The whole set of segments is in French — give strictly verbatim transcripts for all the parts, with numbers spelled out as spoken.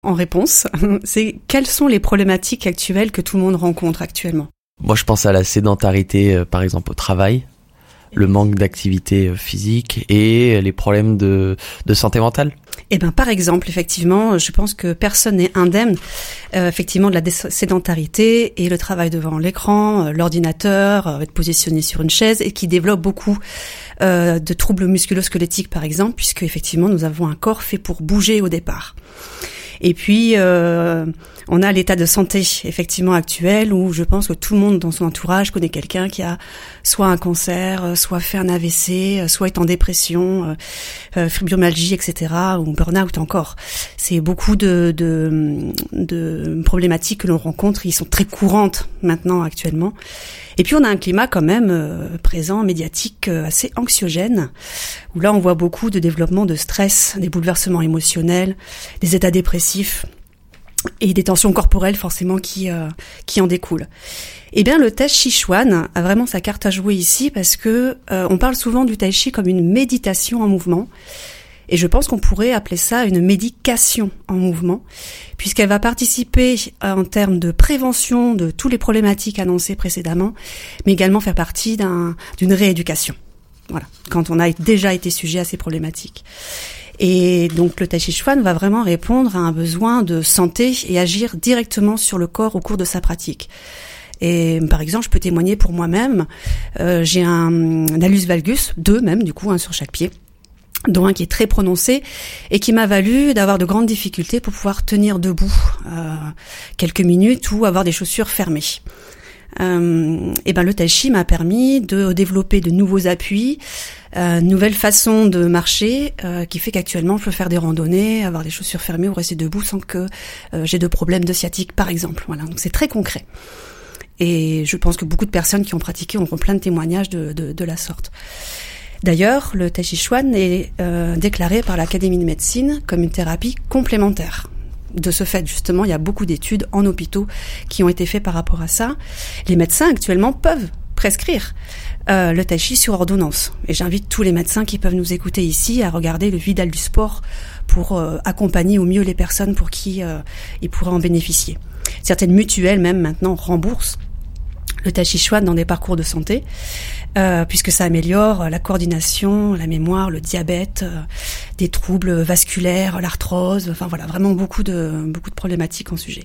en réponse, c'est quelles sont les problématiques actuelles que tout le monde rencontre actuellement ? Moi, je pense à la sédentarité, euh, par exemple, au travail, le manque d'activité euh, physique et les problèmes de, de santé mentale. Eh ben, par exemple, effectivement, je pense que personne n'est indemne, euh, effectivement, de la dé- sédentarité et le travail devant l'écran, euh, l'ordinateur, euh, être positionné sur une chaise et qui développe beaucoup euh, de troubles musculo-squelettiques, par exemple, puisque effectivement, nous avons un corps fait pour bouger au départ. Et puis, euh, on a l'état de santé, effectivement, actuel, où je pense que tout le monde dans son entourage connaît quelqu'un qui a soit un cancer, soit fait un A V C, soit est en dépression, euh, fibromyalgie, et cetera, ou burn-out encore. C'est beaucoup de, de, de problématiques que l'on rencontre, qui sont très courantes maintenant, actuellement. Et puis on a un climat quand même euh, présent, médiatique, euh, assez anxiogène, où là on voit beaucoup de développement de stress, des bouleversements émotionnels, des états dépressifs et des tensions corporelles forcément qui euh, qui en découlent. Eh bien le Tai Chi Chuan a vraiment sa carte à jouer ici parce que euh, on parle souvent du Tai Chi comme une méditation en mouvement. Et je pense qu'on pourrait appeler ça une médication en mouvement, puisqu'elle va participer en termes de prévention de toutes les problématiques annoncées précédemment, mais également faire partie d'un, d'une rééducation. Voilà, quand on a déjà été sujet à ces problématiques. Et donc le Tai Chi Chuan va vraiment répondre à un besoin de santé et agir directement sur le corps au cours de sa pratique. Et par exemple, je peux témoigner pour moi-même, euh, j'ai un, un hallus valgus, deux même du coup, un sur chaque pied, dont un qui est très prononcé et qui m'a valu d'avoir de grandes difficultés pour pouvoir tenir debout euh, quelques minutes ou avoir des chaussures fermées. Euh, et ben le Tai Chi m'a permis de développer de nouveaux appuis, euh, nouvelles façons de marcher, euh, qui fait qu'actuellement je peux faire des randonnées, avoir des chaussures fermées ou rester debout sans que euh, j'ai de problèmes de sciatique par exemple. Voilà, donc c'est très concret. Et je pense que beaucoup de personnes qui ont pratiqué auront plein de témoignages de, de, de la sorte. D'ailleurs, le Tai Chi Chuan est euh, déclaré par l'Académie de médecine comme une thérapie complémentaire. De ce fait, justement, il y a beaucoup d'études en hôpitaux qui ont été faites par rapport à ça. Les médecins actuellement peuvent prescrire euh, le Tai Chi sur ordonnance. Et j'invite tous les médecins qui peuvent nous écouter ici à regarder le Vidal du sport pour euh, accompagner au mieux les personnes pour qui euh, ils pourraient en bénéficier. Certaines mutuelles même maintenant remboursent le Tai Chi Chuan dans des parcours de santé, euh, puisque ça améliore la coordination, la mémoire, le diabète, euh, des troubles vasculaires, l'arthrose, enfin voilà, vraiment beaucoup de beaucoup de problématiques en sujet.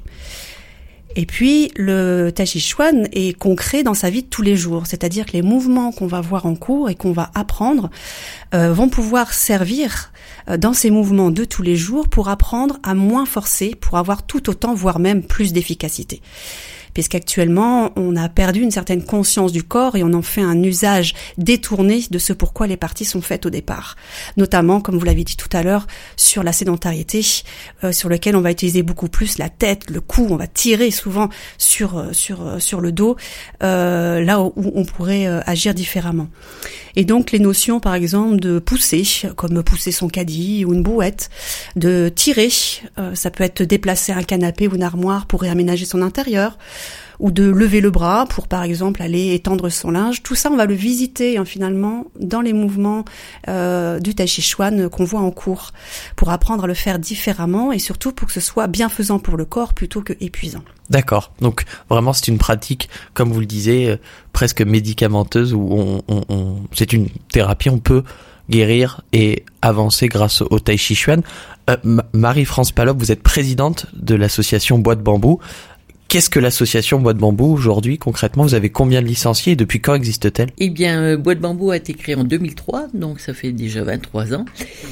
Et puis le Tai Chi Chuan est concret dans sa vie de tous les jours, c'est-à-dire que les mouvements qu'on va voir en cours et qu'on va apprendre euh, vont pouvoir servir euh, dans ces mouvements de tous les jours pour apprendre à moins forcer, pour avoir tout autant, voire même plus d'efficacité. Puisqu'actuellement, on a perdu une certaine conscience du corps et on en fait un usage détourné de ce pourquoi les parties sont faites au départ. Notamment, comme vous l'avez dit tout à l'heure, sur la sédentarité, euh, sur lequel on va utiliser beaucoup plus la tête, le cou, on va tirer souvent sur sur sur le dos, euh, là où on pourrait euh, agir différemment. Et donc, les notions, par exemple, de pousser, comme pousser son caddie ou une brouette, de tirer, euh, ça peut être déplacer un canapé ou une armoire pour réaménager son intérieur, ou de lever le bras pour, par exemple, aller étendre son linge. Tout ça, on va le visiter, hein, finalement, dans les mouvements euh, du Tai Chi Chuan qu'on voit en cours, pour apprendre à le faire différemment et surtout pour que ce soit bienfaisant pour le corps plutôt que épuisant. D'accord. Donc, vraiment, c'est une pratique, comme vous le disiez, euh, presque médicamenteuse, où on, on, on, c'est une thérapie, on peut guérir et avancer grâce au Tai Chi Chuan. Euh, Marie-France Palop, vous êtes présidente de l'association Bois de Bambou. Qu'est-ce que l'association Bois de Bambou aujourd'hui concrètement? Vous avez combien de licenciés et depuis quand existe-t-elle? Eh bien, euh, Bois de Bambou a été créé en deux mille trois, donc ça fait déjà vingt-trois ans.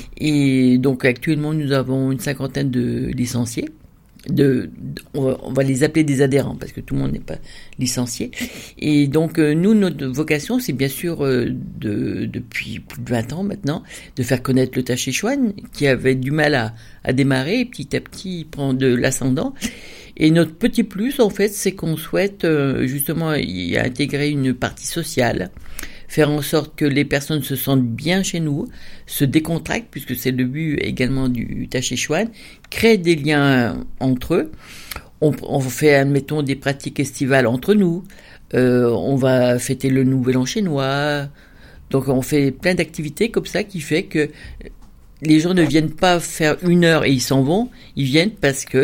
Et donc actuellement, nous avons une cinquantaine de licenciés. De, de, on va les appeler des adhérents parce que tout le monde n'est pas licencié. Et donc euh, nous, notre vocation, c'est bien sûr euh, de, depuis plus de vingt ans maintenant, de faire connaître le Tai Chi Chuan qui avait du mal à, à démarrer et petit à petit il prend de l'ascendant. Et notre petit plus, en fait, c'est qu'on souhaite euh, justement y intégrer une partie sociale, faire en sorte que les personnes se sentent bien chez nous, se décontractent, puisque c'est le but également du Tai Chi Chuan, créer des liens entre eux. On, on fait, admettons, des pratiques estivales entre nous. Euh, on va fêter le Nouvel An chinois. Donc, on fait plein d'activités comme ça qui fait que les gens ne viennent pas faire une heure et ils s'en vont. Ils viennent parce que